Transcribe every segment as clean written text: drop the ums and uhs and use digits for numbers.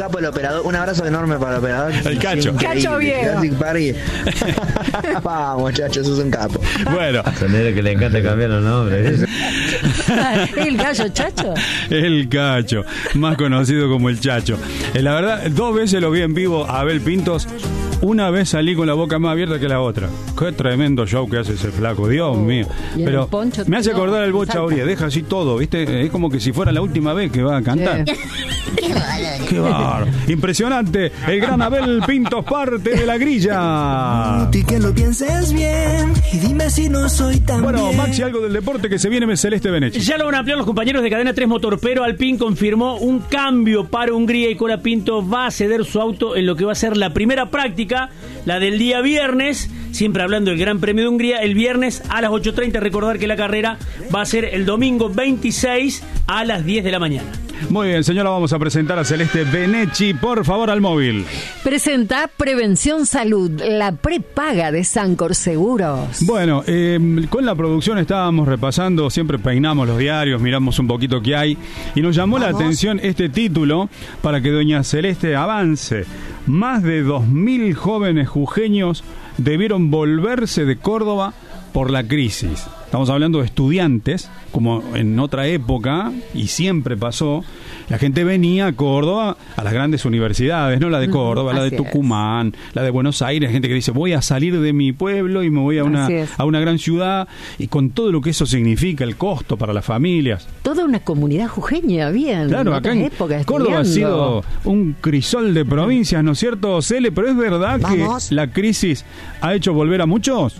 capo el operador. Un abrazo enorme para el operador. El Cacho. Cacho viejo. Vamos, Chacho, sos un capo. Bueno. Sonero que le encanta cambiar los nombres. El gallo Chacho. El Cacho, más conocido como el Chacho. La verdad, 2 veces lo vi en vivo a Abel Pintos. Una vez salí con la boca más abierta que la otra. Qué tremendo show que hace ese flaco, Dios mío. Pero me hace acordar el Bocha Uría, deja así todo, ¿viste? Es como que si fuera la última vez que va a cantar. Qué bárbaro. Impresionante. El gran Abel Pintos, parte de la grilla. Que lo pienses bien y dime si no soy tan Bueno, bien. Maxi, algo del deporte que se viene Celeste Benech. Ya lo van a ampliar los compañeros de Cadena 3 Motorpero. Alpine confirmó un cambio para Hungría y Colapinto va a ceder su auto en lo que va a ser la primera práctica, la del día viernes, siempre hablando del Gran Premio de Hungría, el viernes a las 8:30. Recordar que la carrera va a ser el domingo 26 a las 10 de la mañana. Muy bien, señora, vamos a presentar a Celeste Benechi, por favor, al móvil. Presenta Prevención Salud, la prepaga de Sancor Seguros. Bueno, con la producción estábamos repasando, siempre peinamos los diarios, miramos un poquito qué hay, y nos llamó la atención este título para que doña Celeste avance. Más de 2.000 jóvenes jujeños debieron volverse de Córdoba por la crisis. Estamos hablando de estudiantes, como en otra época, y siempre pasó, la gente venía a Córdoba, a las grandes universidades, no la de Córdoba, la de Tucumán, la de Buenos Aires, gente que dice, voy a salir de mi pueblo y me voy a una gran ciudad, y con todo lo que eso significa, el costo para las familias. Toda una comunidad jujeña, bien. Claro, acá en Córdoba ha sido un crisol de provincias, ¿no es cierto, Cele? Pero es verdad que la crisis ha hecho volver a muchos.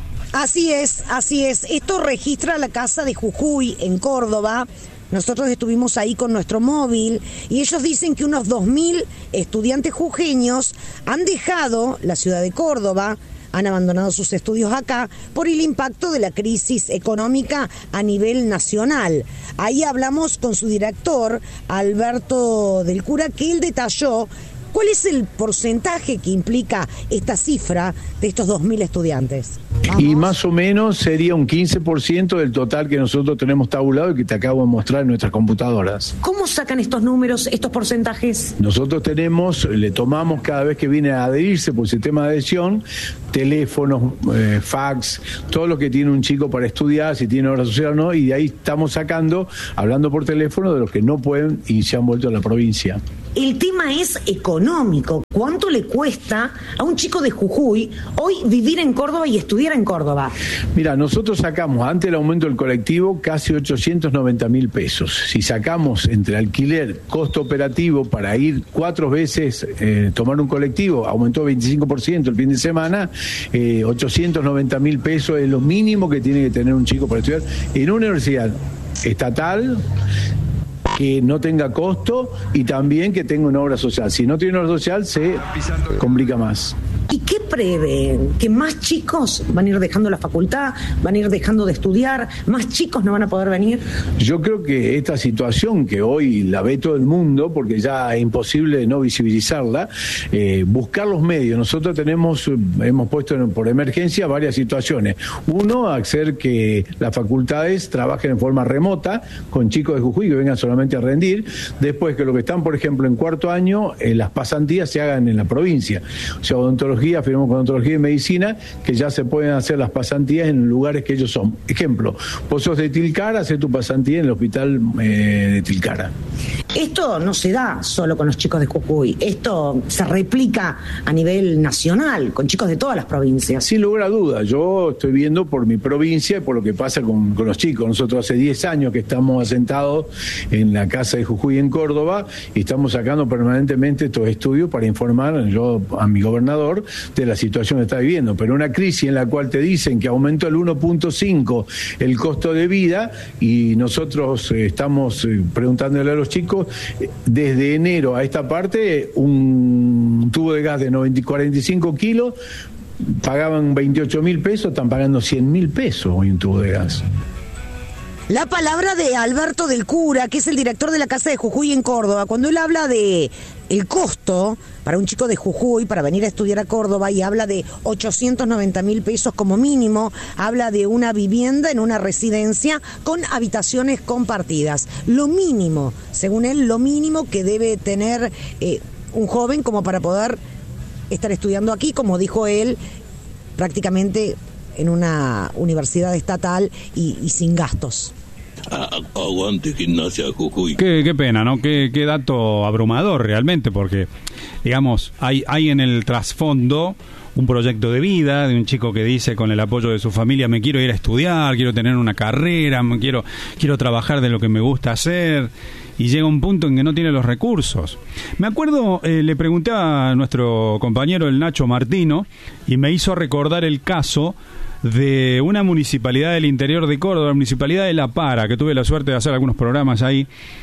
Así es, así es. Esto registra la Casa de Jujuy en Córdoba. Nosotros estuvimos ahí con nuestro móvil y ellos dicen que unos 2.000 estudiantes jujeños han dejado la ciudad de Córdoba, han abandonado sus estudios acá por el impacto de la crisis económica a nivel nacional. Ahí hablamos con su director, Alberto del Cura, que él detalló cuál es el porcentaje que implica esta cifra de estos 2.000 estudiantes. Y más o menos sería un 15% del total que nosotros tenemos tabulado y que te acabo de mostrar en nuestras computadoras. ¿Cómo sacan estos números, estos porcentajes? Nosotros le tomamos cada vez que viene a adherirse por sistema de adhesión, teléfonos, fax, todo lo que tiene un chico para estudiar, si tiene obra social o no, y de ahí estamos sacando, hablando por teléfono, de los que no pueden y se han vuelto a la provincia. El tema es económico. ¿Cuánto le cuesta a un chico de Jujuy hoy vivir en Córdoba y estudiar en Córdoba? Mira, nosotros sacamos, antes del aumento del colectivo, casi 890.000 pesos. Si sacamos entre alquiler, costo operativo para ir 4 veces, tomar un colectivo, aumentó 25% el fin de semana, 890.000 pesos es lo mínimo que tiene que tener un chico para estudiar en una universidad estatal, que no tenga costo y también que tenga una obra social. Si no tiene una obra social, se complica más. ¿Y qué prevén? ¿Que más chicos van a ir dejando la facultad, van a ir dejando de estudiar, más chicos no van a poder venir? Yo creo que esta situación que hoy la ve todo el mundo, porque ya es imposible no visibilizarla, buscar los medios. Nosotros hemos puesto por emergencia varias situaciones. Uno, hacer que las facultades trabajen en forma remota con chicos de Jujuy que vengan solamente a rendir. Después, que lo que están, por ejemplo, en cuarto año, las pasantías se hagan en la provincia. O sea, odontología, firmamos con odontología y medicina, que ya se pueden hacer las pasantías en lugares que ellos son. Ejemplo, vos sos de Tilcara, hacer tu pasantía en el hospital de Tilcara. Esto no se da solo con los chicos de Jujuy, esto se replica a nivel nacional, con chicos de todas las provincias. Sin lugar a dudas, yo estoy viendo por mi provincia y por lo que pasa con los chicos. Nosotros hace 10 años que estamos asentados en la Casa de Jujuy en Córdoba y estamos sacando permanentemente estos estudios para informar yo a mi gobernador de la situación que está viviendo. Pero una crisis en la cual te dicen que aumentó el 1.5 el costo de vida y nosotros estamos preguntándole a los chicos, desde enero a esta parte, un tubo de gas de 45 kilos, pagaban 28.000 pesos, están pagando 100.000 pesos hoy un tubo de gas. La palabra de Alberto del Cura, que es el director de la Casa de Jujuy en Córdoba, cuando él habla de el costo para un chico de Jujuy para venir a estudiar a Córdoba y habla de 890.000 pesos como mínimo, habla de una vivienda en una residencia con habitaciones compartidas. Lo mínimo, según él, lo mínimo que debe tener un joven como para poder estar estudiando aquí, como dijo él, prácticamente en una universidad estatal y sin gastos. Aguante Gimnasia Jujuy. Qué pena, ¿no? Qué dato abrumador realmente, porque, digamos, hay en el trasfondo un proyecto de vida de un chico que dice con el apoyo de su familia: me quiero ir a estudiar, quiero tener una carrera, quiero trabajar de lo que me gusta hacer, y llega un punto en que no tiene los recursos. Me acuerdo, le pregunté a nuestro compañero el Nacho Martino y me hizo recordar el caso de una municipalidad del interior de Córdoba, la municipalidad de La Para, que tuve la suerte de hacer algunos programas ahí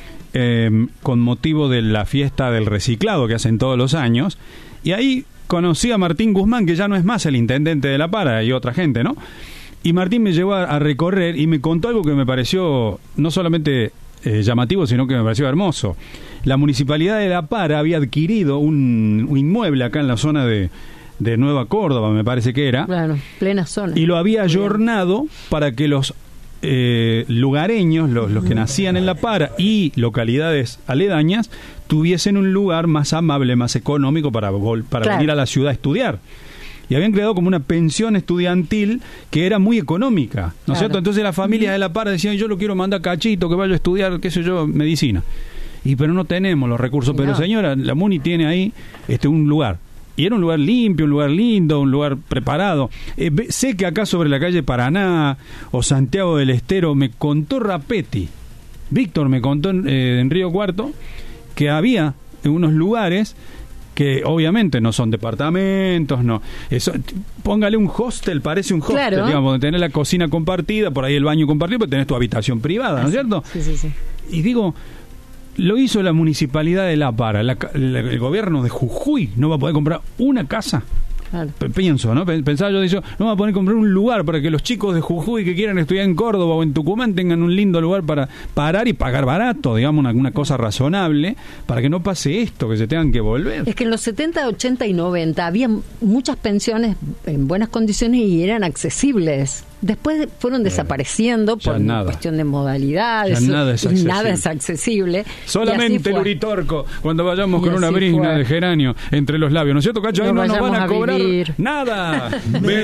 con motivo de la fiesta del reciclado que hacen todos los años, y ahí conocí a Martín Guzmán, que ya no es más el intendente de La Para, y otra gente, ¿no? Y Martín me llevó a recorrer y me contó algo que me pareció no solamente llamativo, sino que me pareció hermoso. La municipalidad de La Para había adquirido un inmueble acá en la zona de Nueva Córdoba, me parece que era. Claro, plena zona. Y lo había ayornado para que los lugareños, los que nacían en La Para y localidades aledañas, tuviesen un lugar más amable, más económico para venir a la ciudad a estudiar. Y habían creado como una pensión estudiantil que era muy económica, ¿no es cierto? Entonces las familias de La Para decían: yo lo quiero mandar a Cachito, que vaya a estudiar, qué sé yo, medicina. Pero no tenemos los recursos. Pero señora, la MUNI tiene ahí un lugar. Y era un lugar limpio, un lugar lindo, un lugar preparado. Sé que acá sobre la calle Paraná o Santiago del Estero, me contó Rapetti, Víctor me contó en Río Cuarto, que había unos lugares que obviamente no son departamentos, no. Eso, póngale un hostel, parece un hostel, claro, digamos, donde tenés la cocina compartida, por ahí el baño compartido, pero tenés tu habitación privada, ¿no es cierto? Sí. Y digo, lo hizo la municipalidad de La Para, el gobierno de Jujuy no va a poder comprar una casa. Claro. Pienso, ¿no? Pensaba yo, no va a poder comprar un lugar para que los chicos de Jujuy que quieran estudiar en Córdoba o en Tucumán tengan un lindo lugar para parar y pagar barato, digamos, una cosa razonable, para que no pase esto, que se tengan que volver. Es que en los 70, 80 y 90 había muchas pensiones en buenas condiciones y eran accesibles. Después fueron desapareciendo por una cuestión de modalidades. Nada es accesible. Solamente el Uritorco, cuando vayamos con una brisna de geranio entre los labios, ¿no es cierto, Cacho? Ahí no nos van a cobrar nada.